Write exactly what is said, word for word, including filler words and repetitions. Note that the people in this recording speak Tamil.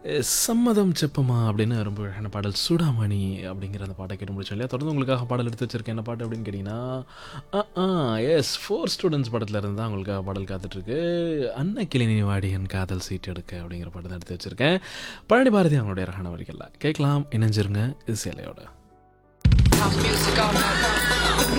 சம்மதம் செப்பமா அப்படின்னு ரொம்ப அழகான பாடல் சூடாமணி அப்படிங்கிற அந்த பாட்டை கேட்டு முடிச்சோம் இல்லையா. தொடர்ந்து உங்களுக்காக பாடல் எடுத்து வச்சிருக்கேன். என்ன பாட்டு அப்படின்னு கேட்டிங்கன்னா எஸ் ஃபோர் ஸ்டூடெண்ட்ஸ் படத்தில் இருந்து தான் உங்களுக்காக பாடல் காத்துட்ருக்கு. அன்ன கிளினி வாடி என் காதல் சீட் எடுக்க அப்படிங்கிற பாட்டு தான் எடுத்து வச்சுருக்கேன். பழனி பாரதி அவங்களுடைய அழகான வரிகளில் கேட்கலாம். இணைஞ்சிருங்க இது சேலையோட. House music all night.